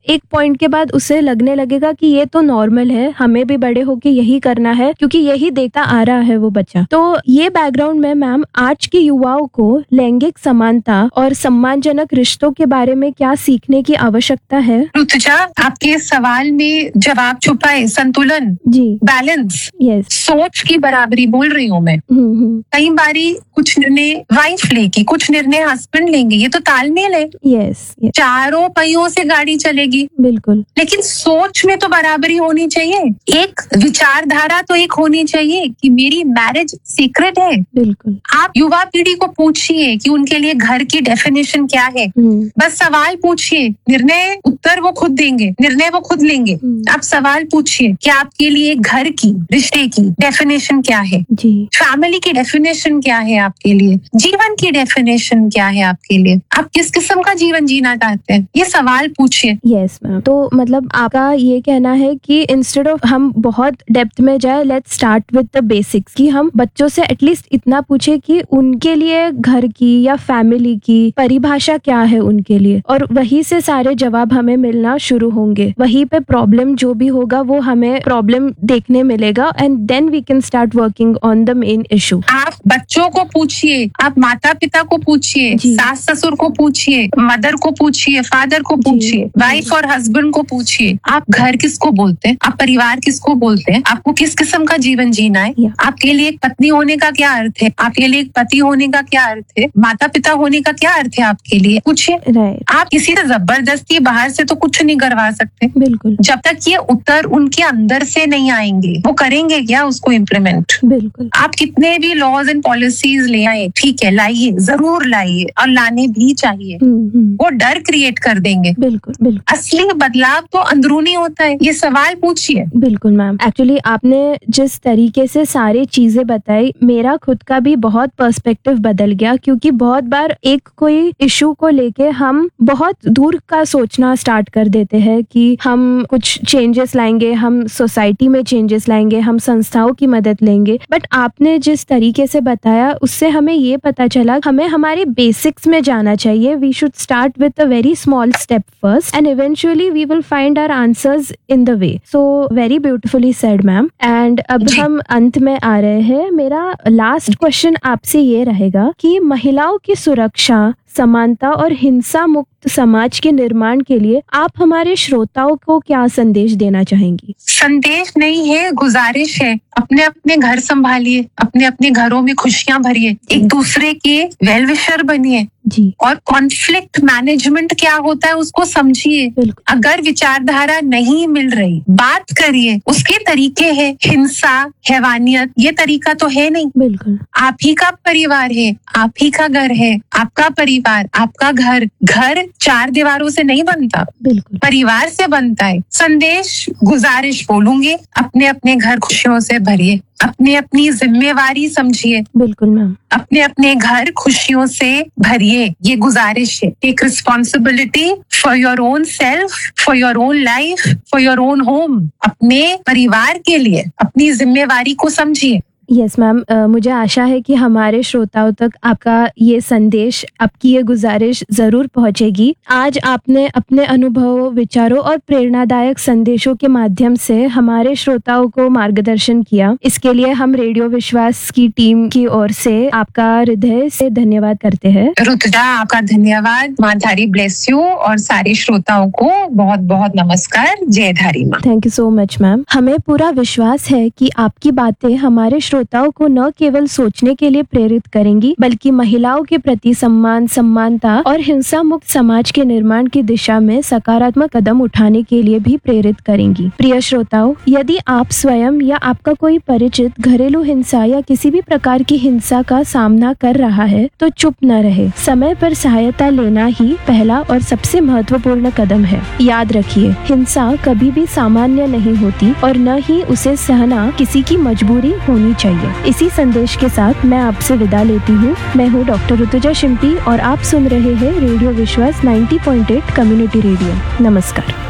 एक पॉइंट के बाद उसे लगने लगेगा कि ये तो नॉर्मल है, हमें भी बड़े होके यही करना है क्योंकि यही देखता आ रहा है वो बच्चा। तो ये बैकग्राउंड में मैम आज के युवाओं को लैंगिक समानता और सम्मानजनक रिश्तों के बारे में क्या सीखने की आवश्यकता है? ऋतुजा, आपके सवाल में जवाब छुपा है संतुलन, जी, बैलेंस, यस, सोच की बराबरी बोल रही हूँ मैं। कई बारी कुछ निर्णय वाइफ लेगी, कुछ निर्णय हस्बैंड लेंगे, ये तो तालमेल है। यस, चारों पहियों से गाड़ी चलेगी, बिल्कुल, लेकिन सोच में तो बराबरी होनी चाहिए। एक विचारधारा तो एक होनी चाहिए कि मेरी मैरिज सीक्रेट है। बिल्कुल। आप युवा पीढ़ी को पूछिए कि उनके लिए घर की डेफिनेशन क्या है। बस सवाल पूछिए, निर्णय उत्तर वो खुद देंगे, निर्णय वो खुद लेंगे। आप सवाल पूछिए कि आपके लिए घर की, रिश्ते की डेफिनेशन क्या है, जी, फैमिली की डेफिनेशन क्या है आपके लिए, जीवन की डेफिनेशन क्या है आपके लिए, आप किस किस्म का जीवन जीना चाहते हैं, ये सवाल पूछिए। Yes ma'am. तो मतलब आपका ये कहना है कि इंस्टेड ऑफ हम बहुत डेप्थ में जाए, let's start with the basics, कि हम बच्चों से एटलीस्ट इतना पूछे कि उनके लिए घर की या फैमिली की परिभाषा क्या है उनके लिए, और वहीं से सारे जवाब हमें मिलना शुरू होंगे। वहीं पे प्रॉब्लम जो भी होगा वो हमें प्रॉब्लम देखने मिलेगा and then we can start working on the main issue. आप बच्चों को पूछिए, आप माता पिता को पूछिए, सास ससुर को पूछिए, मदर को पूछिए, फादर को पूछिए, वाइफ और हस्बैंड को पूछिए, आप घर किसको बोलते हैं, आप परिवार किसको बोलते हैं, आपको किस किस्म का जीवन जीना है, आपके लिए एक पत्नी होने का क्या अर्थ है, आपके लिए एक पति होने का क्या अर्थ है, माता पिता होने का क्या अर्थ है आपके लिए, पूछिए। आप किसी से जबरदस्ती बाहर से तो कुछ नहीं करवा सकते, बिल्कुल, जब तक ये उत्तर उनके अंदर से नहीं आएंगे। वो करेंगे क्या उसको इम्प्लीमेंट? बिल्कुल। आप कितने भी लॉज एंड पॉलिसीज ले आए, ठीक है, लाइए, जरूर लाइए, और लाने भी चाहिए। वो डर क्रिएट कर देंगे। बिल्कुल, बिल्कुल। असली बदलाव तो अंदरूनी होता है। ये सवाल पूछिए। बिल्कुल मैम। एक्चुअली आपने जिस तरीके से सारी चीजें बताई, मेरा खुद का भी बहुत पर्सपेक्टिव बदल गया, क्योंकि बहुत बार एक कोई इशू को लेके हम बहुत दूर का सोचना स्टार्ट कर देते हैं कि हम कुछ चेंजेस लाएंगे, हम सोसाइटी में चेंजेस लाएंगे, हम संस्थाओं की मदद लेंगे। बट आपने जिस तरीके से बताया उससे हमें ये पता चला हमें हमारे बेसिक्स में जाना चाहिए। We should start with a very small step first and eventually we will find our answers in the way. So very beautifully said ma'am. And अब हम अंत में आ रहे हैं। मेरा लास्ट क्वेश्चन आपसे ये रहेगा कि महिलाओं की सुरक्षा, समानता और हिंसा मुक्त समाज के निर्माण के लिए आप हमारे श्रोताओं को क्या संदेश देना चाहेंगी? संदेश नहीं है, गुजारिश है। अपने अपने घर संभालिए, अपने अपने घरों में खुशियां भरिए, एक दूसरे के वेल विशर बनिए जी, और कॉन्फ्लिक्ट मैनेजमेंट क्या होता है उसको समझिए। अगर विचारधारा नहीं मिल रही, बात करिए। उसके तरीके हैं, हिंसा, हैवानियत, ये तरीका तो है नहीं। बिल्कुल, आप ही का परिवार है, आप ही का घर है, आपका परिवार, आपका घर। घर चार दीवारों से नहीं बनता, बिल्कुल, परिवार से बनता है। संदेश, गुजारिश बोलूंगी, अपने अपने घर खुशियों से भरिए, अपनी अपनी जिम्मेवारी समझिए। बिल्कुल मैम। अपने अपने घर खुशियों से भरिए, ये गुजारिश है। Take responsibility for your own self, for your own life, for your own home. अपने परिवार के लिए अपनी जिम्मेवारी को समझिए। यस मैम, मुझे आशा है कि हमारे श्रोताओं तक आपका ये संदेश, आपकी ये गुजारिश जरूर पहुंचेगी। आज आपने अपने अनुभवों, विचारों और प्रेरणादायक संदेशों के माध्यम से हमारे श्रोताओं को मार्गदर्शन किया। इसके लिए हम रेडियो विश्वास की टीम की ओर से आपका हृदय से धन्यवाद करते हैं। रुतुजा, आपका धन्यवाद। माँ धारी ब्लेस यू, और सारे श्रोताओं को बहुत बहुत नमस्कार। जय धारी माँ। Thank you so much ma'am. हमें पूरा विश्वास है कि आपकी बातें हमारे श्रोताओं को न केवल सोचने के लिए प्रेरित करेंगी, बल्कि महिलाओं के प्रति सम्मान, समानता और हिंसा मुक्त समाज के निर्माण की दिशा में सकारात्मक कदम उठाने के लिए भी प्रेरित करेंगी। प्रिय श्रोताओं, यदि आप स्वयं या आपका कोई परिचित घरेलू हिंसा या किसी भी प्रकार की हिंसा का सामना कर रहा है, तो चुप न रहे। समय पर सहायता लेना ही पहला और सबसे महत्वपूर्ण कदम है। याद रखिए, हिंसा कभी भी सामान्य नहीं होती और न ही उसे सहना किसी की मजबूरी होनी चाहिए। इसी संदेश के साथ मैं आपसे विदा लेती हूँ। मैं हूँ डॉक्टर ऋतुजा शिंपी और आप सुन रहे हैं रेडियो विश्वास 90.8 कम्युनिटी रेडियो। नमस्कार।